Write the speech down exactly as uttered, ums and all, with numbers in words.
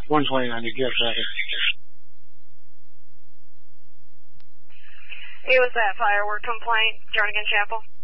one twenty-nine to give traffic. It was that firework complaint, Jernigan Chapel.